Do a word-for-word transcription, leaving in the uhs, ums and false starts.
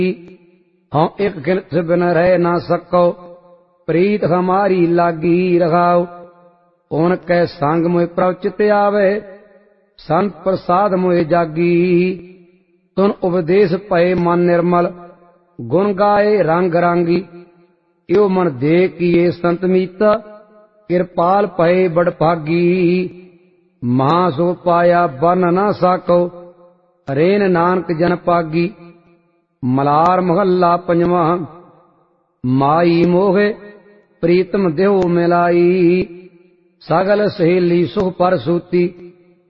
हम एक गिनत बिन रह ना सको, प्रीत हमारी लागी रखाओ। उनके संग मोह प्रभ चित आवे, संत प्रसाद मोह जागी। तुन उपदेश पए मन निर्मल, गुण गाए रंग रांगी। यो मन दे किए संत मीता, कृपाल पए बड़ भागी। महा सो पाया बन न साको, रेन नानक जन पागी। मलार महला पंजवा। माई मोहे प्रीतम देहो मिलाई, सगल सहेली सुख पर सूती।